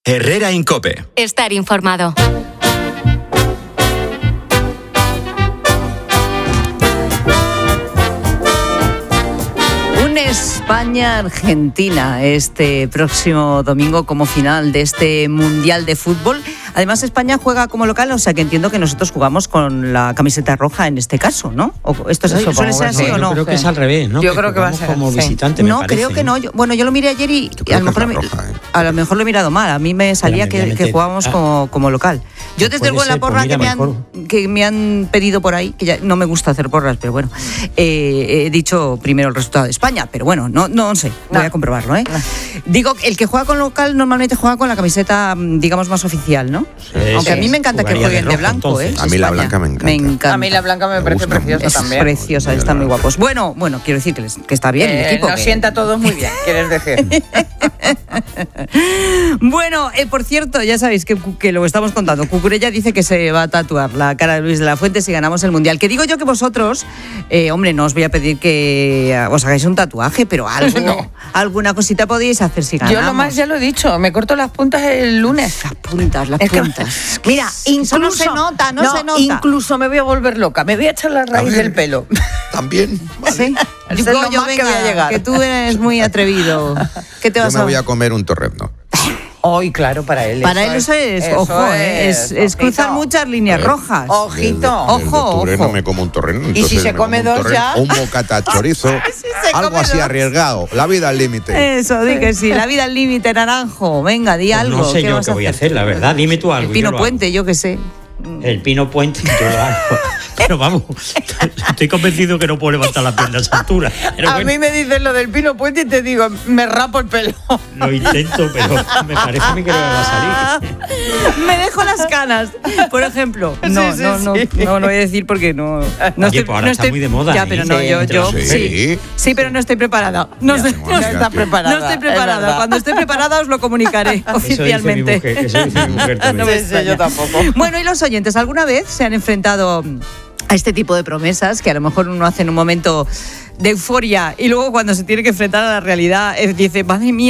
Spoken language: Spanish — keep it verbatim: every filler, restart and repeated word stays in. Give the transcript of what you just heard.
Herrera en COPE. Estar informado. España-Argentina este próximo domingo como final de este Mundial de Fútbol. Además, España juega como local, o sea que entiendo que nosotros jugamos con la camiseta roja en este caso, ¿no? ¿O esto es así? ¿Suele ser así o no? Yo creo que es al revés, ¿no? Yo que creo que va a ser como sí. visitante, No, me parece, creo que no. Yo, bueno, yo lo miré ayer y, y a, lo mejor, roja, ¿eh? a lo mejor lo he mirado mal. A mí me salía que, que jugábamos ah, como, como local. Yo desde luego en la porra que me, han, que me han pedido por ahí, que ya no me gusta hacer porras, pero bueno, eh, he dicho primero el resultado de España, pero bueno, no, no sé, voy no. a comprobarlo, ¿eh? No. Digo, el que juega con local normalmente juega con la camiseta, digamos, más oficial, ¿no? Sí, Aunque sí, a mí me encanta que jueguen de, de blanco, ¿eh? A mí la blanca me encanta. me encanta. A mí la blanca me, me parece preciosa es también. Preciosa, muy están muy guapos. Bueno, bueno, quiero decir que, les, que está bien eh, el equipo. Nos que... sienta a todos muy bien, quieres decir. Bueno, eh, por cierto, ya sabéis que, que lo estamos contando. Cucurella dice que se va a tatuar la cara de Luis de la Fuente si ganamos el Mundial. Que digo yo que vosotros, eh, hombre, no os voy a pedir que os hagáis un tatuaje, pero algo, no. alguna cosita podéis hacer si ganamos. Yo lo más ya lo he dicho, me corto las puntas el lunes. Las puntas, las es puntas. Que, mira, incluso no se nota, no, no se nota. Incluso me voy a volver loca, me voy a echar la raíz del pelo. También. Vale. Sí. Yo, yo, yo venga, que voy a llegar. Que tú eres muy atrevido. ¿Qué te vas yo me a... voy a comer un torrezno. Hoy, claro, para él. Para él eso es, eso ojo, es, es, es cruzar muchas líneas ver, rojas. Ojito. El, el ojo, ojo. No me como un torreno. Y si se come dos ya. Un bocata chorizo. si algo así dos. arriesgado. La vida al límite. Eso, di que sí. La vida al límite, Naranjo. Venga, di pues algo. No sé ¿Qué yo vas qué a voy a hacer? hacer, la verdad. Dime tú algo. El Pino yo Puente, yo qué sé. El Pino Puente, yo lo hago. Pero vamos, estoy convencido que no puedo levantar las piernas a esa altura. Pero a bueno, mí me dices lo del Pino Puente y te digo, me rapo el pelo. Lo intento, pero me parece a mí que no me va a salir. Me dejo las canas, por ejemplo. No, sí, sí, no, no, sí. no, no voy a decir porque no. no Oye, estoy, pues ahora no está estoy, muy de moda. Ya, pero no, sí, yo, yo sí. sí. Sí, pero no estoy preparada. No, ya, sé, no está preparada. No estoy preparada. Cuando esté preparada os lo comunicaré oficialmente. Eso dice mi mujer, eso dice mi mujer también. No me Sí, sí, yo tampoco. Bueno, y los oyentes, ¿alguna vez se han enfrentado a este tipo de promesas que a lo mejor uno hace en un momento de euforia y luego cuando se tiene que enfrentar a la realidad eh, dice, madre mía?